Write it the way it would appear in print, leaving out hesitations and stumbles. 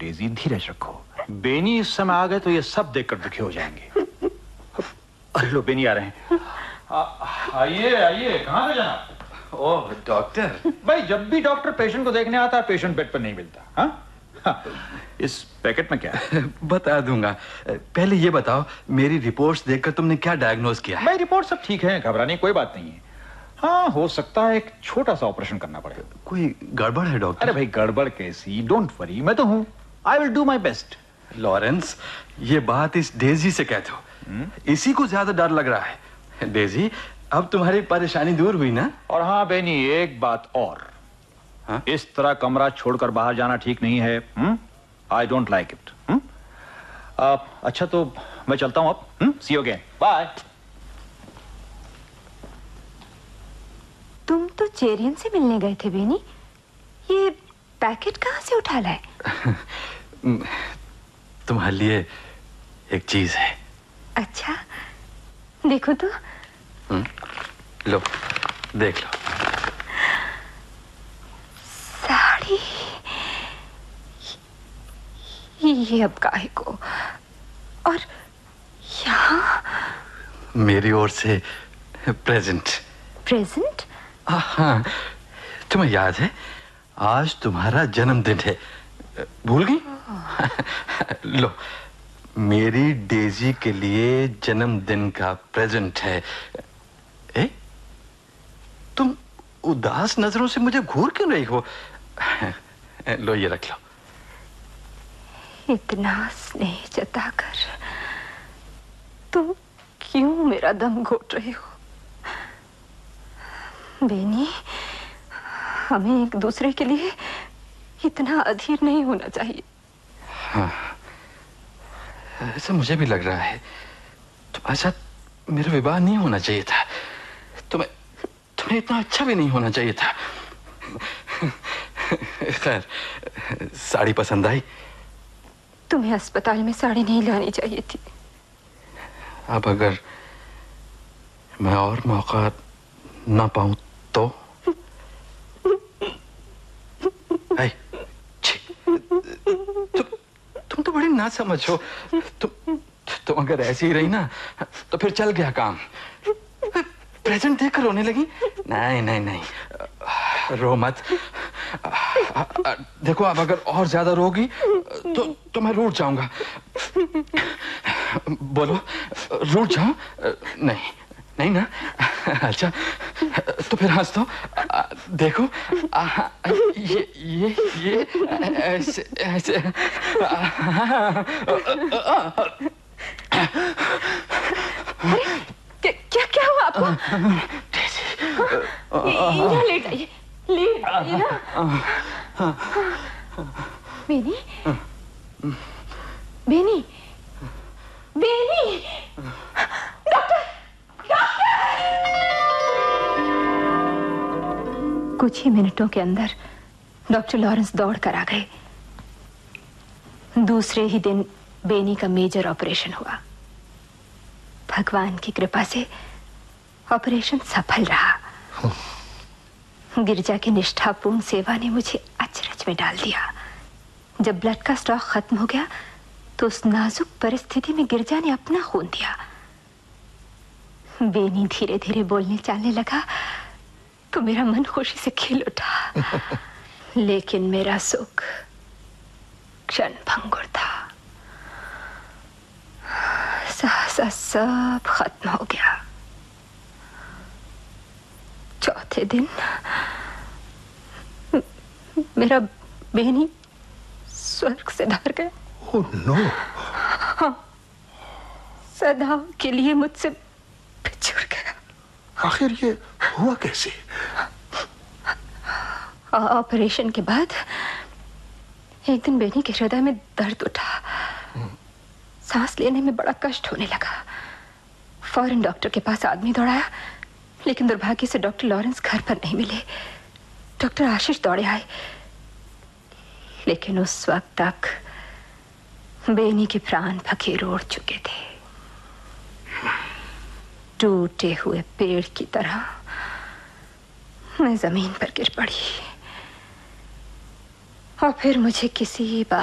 Daisy, धीरज रखो। बेनी इस समय आ गए तो ये सब देखकर दुखी हो जाएंगे। अरे लो, बेनी आ रहे हैं। आइए आइए, कहाँ से जाना? ओह डॉक्टर। भाई, जब भी डॉक्टर पेशेंट को देखने आता है, पेशेंट बेड पर नहीं मिलता। हाँ, इस पैकेट में क्या है? बता दूंगा। पहले ये बताओ, मेरी रिपोर्ट्स देखकर तुमने क्या डायग्नोज किया है? भाई, रिपोर्ट सब ठीक है, घबराने की कोई बात नहीं है। हाँ, हो सकता है एक छोटा सा ऑपरेशन करना पड़े। कोई गड़बड़ है डॉक्टर? अरे भाई, गड़बड़ कैसी? डोंट वरी, मैं तो हूँ। I will do my best. Lawrence, ये बात इस डेजी से कह दो। इसी को ज्यादा डर लग रहा है। डेजी, अब तुम्हारी परेशानी दूर हुई ना? और हाँ बेनी, एक बात और। हाँ? इस तरह कमरा छोड़कर बाहर जाना ठीक नहीं है। I don't like it. अच्छा, तो मैं चलता हूँ अब। सी यू अगेन, बाय। तुम तो चेरियन से मिलने गए थे बेनी, ये पैकेट कहाँ से उठा लाए? तुम्हारे लिए एक चीज है। अच्छा, देखो तो। लो, देख लो। साड़ी। ये अब काहे को? और यहाँ मेरी ओर से प्रेजेंट। प्रेजेंट? हाँ, तुम्हें याद है आज तुम्हारा जन्मदिन है, भूल गई? लो, मेरी डेजी के लिए जन्मदिन का प्रेजेंट है। ए? तुम उदास नजरों से मुझे घूर क्यों रही हो? लो, ये रख लो। इतना स्नेह जताकर तुम क्यों मेरा दम घोट रहे हो? बेनी, हमें एक दूसरे के लिए इतना अधीर नहीं होना चाहिए। हाँ, ऐसा मुझे भी लग रहा है। तुम्हारे साथ मेरा विवाह नहीं होना चाहिए था। तुम्हें इतना अच्छा भी नहीं होना चाहिए था। खैर, साड़ी पसंद आई? तुम्हें अस्पताल में साड़ी नहीं लानी चाहिए थी। अब अगर मैं और मौका ना पाऊं तो? तुम तो बड़ी ना समझो। तुम अगर ऐसी ही रही ना तो फिर चल गया काम। प्रेजेंट देखकर रोने लगी? नहीं नहीं नहीं, रो मत। देखो, अब अगर और ज्यादा रोगी तो मैं रूठ जाऊंगा। बोलो, रूठ जाऊं? नहीं नहीं ना? अच्छा, तो फिर हंस दो। देखो, ये ऐसे ऐसे। क्या क्या हुआ आपको? यहाँ लेट आइए, लेट आइए ना। Beni, Beni, Beni, doctor, doctor! कुछ ही मिनटों के अंदर डॉक्टर लॉरेंस दौड़ कर आ गए। दूसरे ही दिन बेनी का मेजर ऑपरेशन हुआ। भगवान की कृपा से ऑपरेशन सफल रहा। गिरजा की निष्ठापूर्ण सेवा ने मुझे अचरज में डाल दिया। जब ब्लड का स्टॉक खत्म हो गया तो उस नाजुक परिस्थिति में गिरजा ने अपना खून दिया। बेनी धीरे धीरे बोलने चालने लगा तो मेरा मन खुशी से खिल उठा। लेकिन मेरा सुख क्षणभंगुर था। सहसा सब खत्म हो गया। चौथे दिन मेरा बेनी स्वर्ग से ढर गया। Oh no! हाँ, सदा के लिए मुझसे बिछुड़ गया। आखिर ये हुआ कैसे? ऑपरेशन के बाद एक दिन बेनी के हृदय में दर्द उठा। सांस लेने में बड़ा कष्ट होने लगा। फौरन डॉक्टर के पास आदमी दौड़ाया, लेकिन दुर्भाग्य से डॉक्टर लॉरेंस घर पर नहीं मिले। डॉक्टर आशीष दौड़े आए, लेकिन उस वक्त तक बेनी के प्राण फकीर उड़ चुके थे। टूटे हुए पेड़ की तरह मैं जमीन पर गिर पड़ी और फिर मुझे किसी बात